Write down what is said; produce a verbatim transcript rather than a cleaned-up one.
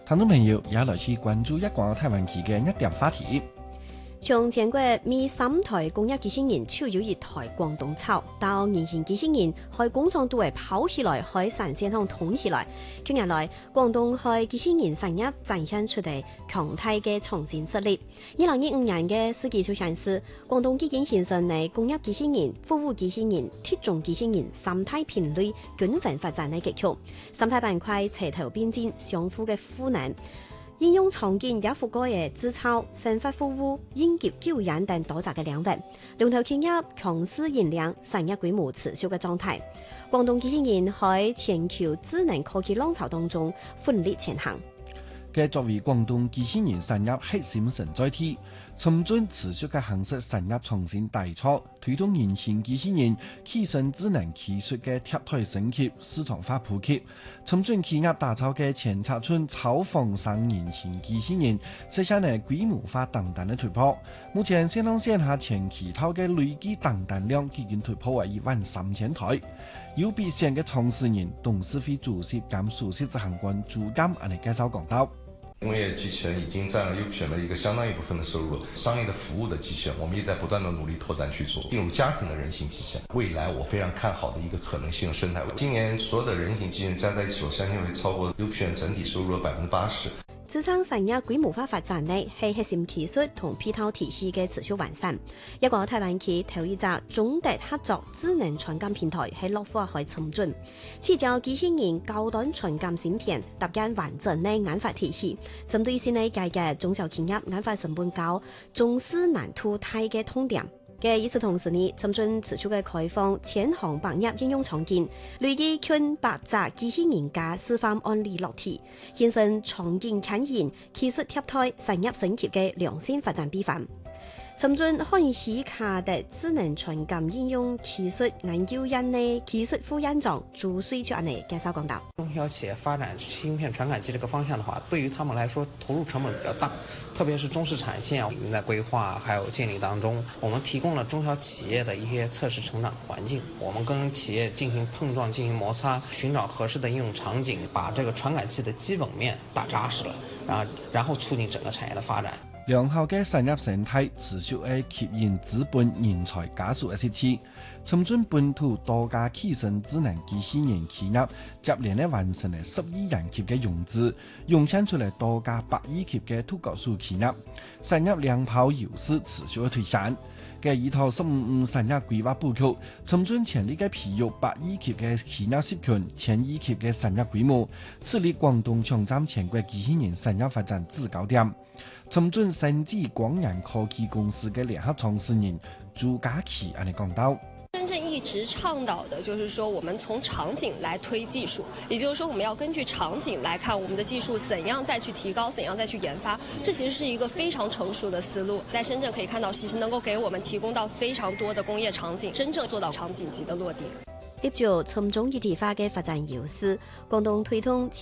聽眾朋友也來去關注一個台灣區嘅一點話題。 從全國咪三台工業機器人超有一台廣東炒，到年輕機器人喺工廠都會跑起來，喺產線上通起來。近年來，廣東喺機器人產業展現出嚟強大嘅創新實力。二零二五年嘅世紀就顯示，廣東已經形成嚟工業機器人、服務機器人、鐵種機器人三大品類均分發展嘅結構，三大板塊齊頭並進，相互嘅賦能。應用場景也覆蓋嘅製造、生活服務、應急救援等多雜嘅領域，龍頭企業強勢引領產業規模持續嘅狀態。廣東機器人喺全球智能科技浪潮當中奮力前行。 嘅作為廣東機器人產業核心承載體，尋進持續嘅行實產業創新大措，推動年輕機器人提升智能技術嘅貼台升級、市場化普及，尋進企業打造嘅前尺寸超仿生年輕機器人，實現了規模化訂單嘅突破。目前線上線下前期套嘅累計訂單量已經突破為一萬三千台。有別線嘅創始人、董事會主席兼首席執行官朱監安尼介紹講到。 工業機器人已經佔了優選的一個相當一部分的收入，商業的服務的機器人，我們也在不斷的努力拓展去做。進入家庭的人形機器人，未來我非常看好的一個可能性生態。今年所有的人形機器人加在一起，我相信會超過優選整體收入的百分之八十。 支撐產業規模化發展呢，係核心技術同配套體系嘅持續完善。一個台灣區頭一隻中德合作智能傳感平台喺落花海尋進，持教機器人高端傳感芯片，搭建完整嘅研發體系，針對新嘅界嘅中小企業研發成本高、重視難度大嘅痛點。嘅與此同時呢，尋進持續嘅開放千行百業應用場景，累計近百隻機器人家示範案例落地，形成場景牽引、技術貼台、產業升級嘅良性發展示範。尋進漢希卡的智能傳感應用技術研究院的技術副院長朱水就安尼介紹講到： 中小企業發展芯片傳感器這個方向的話，對於他們來說投入成本比較大，特別是中試產線已經在規劃還有建立當中。我們提供了中小企業的一些測試成長環境，我們跟企業進行碰撞、進行摩擦，尋找合適的應用場景，把這個傳感器的基本面打紮實了，然後然後促進整個產業的發展。 良好嘅產業生態持續嘅吸引資本人才加速嘅設置，尋進本土多家起身智能機器人企業接連咧完成了十億元級嘅融資，湧現出嚟多家百億級嘅獨角獸企業，產業兩跑優勢持續嘅推展。嘅一套十五五產業規劃布局，尋進全力嘅培育百億級嘅企業集群，千億級嘅產業規模，致力廣東搶佔全國機器人產業發展制高點。尋進生技光陽科技公司嘅聯合創始人朱家琪安尼講到： 真正一直倡導的，就是說我們從場景來推技術，也就是說我們要根據場景來看我們的技術怎樣再去提高，怎樣再去研發。這其實是一個非常成熟的思路，在深圳可以看到，其實能夠給我們提供到非常多的工業場景，真正做到場景級的落地。 依照從中一體化嘅發展優勢，廣東推動